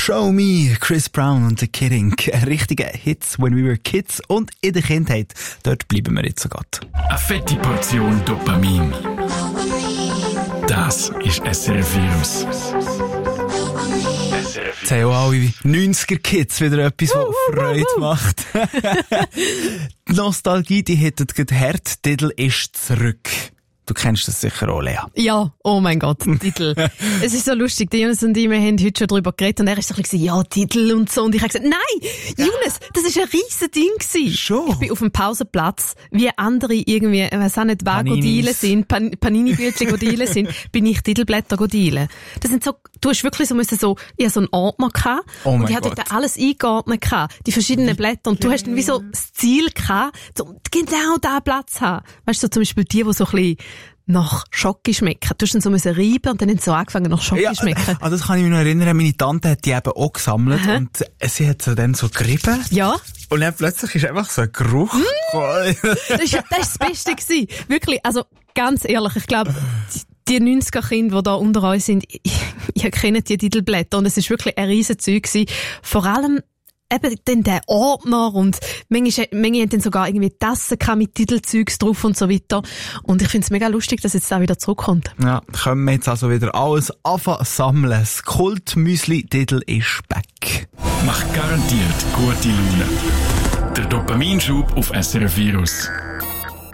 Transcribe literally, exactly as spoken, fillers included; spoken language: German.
Show Me, Chris Brown und The Kidding. Richtige Hits when we were kids und in der Kindheit. Dort bleiben wir jetzt sogar. Eine fette Portion Dopamin. Das ist S R F Virus. Jetzt haben auch alle neunziger-Kids wieder etwas, was Freude macht. Die Nostalgie, die hittet gerade hart. Titel ist zurück. Du kennst das sicher auch, Lea. Ja, oh mein Gott, Titel. Es ist so lustig, die Jonas und ich, wir haben heute schon darüber geredet und er ist so ein bisschen, ja, Titel und so. Und ich habe gesagt, nein, Jonas, das war ein riesen Ding gewesen. Schon? Ich bin auf dem Pausenplatz, wie andere irgendwie, ich weiss auch nicht, wer Godilen sind, Pan- Panini-Bildchen Godilen sind, bin ich Titelblätter Godilen. Das sind so, du hast wirklich so müssen so, ich hatte so einen Ordner gehabt, oh und ich hatte dort alles eingeordnet gehabt, die verschiedenen Blätter, und du hast dann wie so das Ziel gehabt, so genau diesen Platz haben. Weißt du, so zum Beispiel die, die so ein bisschen nach Schoki schmecken. Du hast dann so müssen reiben und dann haben sie so angefangen nach Schoki ja, schmecken. Also das kann ich mich noch erinnern, meine Tante hat die eben auch gesammelt. Aha. Und sie hat sie dann so gerieben. Ja. Und dann plötzlich ist einfach so ein Geruch. Mm. das, ist, das ist das Beste gewesen. Wirklich, also ganz ehrlich, ich glaube, die neunziger-Kinder, die da unter uns sind, ich, ich kenne die Titelblätter und es ist wirklich ein riesen Zeug gewesen. Vor allem eben dann der Ordner und manche, manche haben dann sogar irgendwie Tassen mit Titelzeugs drauf und so weiter. Und ich finde es mega lustig, dass jetzt da wieder zurückkommt. Ja, können wir jetzt also wieder alles anfangen sammeln. Das Kult-Müsli-Titel ist back. Macht garantiert gute Laune. Der Dopaminschub auf S R F Virus.